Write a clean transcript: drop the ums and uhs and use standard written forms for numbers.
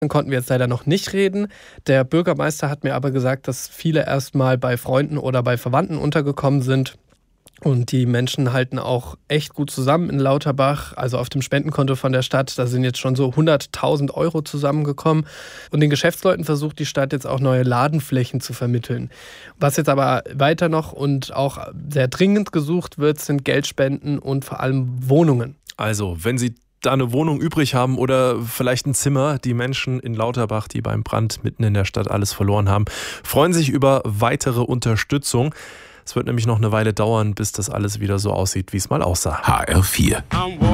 konnten wir jetzt leider noch nicht reden. Der Bürgermeister hat mir aber gesagt, dass viele erstmal bei Freunden oder bei Verwandten untergekommen sind. Und die Menschen halten auch echt gut zusammen in Lauterbach. Also auf dem Spendenkonto von der Stadt, da sind jetzt schon so 100.000 € zusammengekommen. Und den Geschäftsleuten versucht die Stadt jetzt auch neue Ladenflächen zu vermitteln. Was jetzt aber weiter noch und auch sehr dringend gesucht wird, sind Geldspenden und vor allem Wohnungen. Also, wenn Sie da eine Wohnung übrig haben oder vielleicht ein Zimmer, die Menschen in Lauterbach, die beim Brand mitten in der Stadt alles verloren haben, freuen sich über weitere Unterstützung. Es wird nämlich noch eine Weile dauern, bis das alles wieder so aussieht, wie es mal aussah. HR4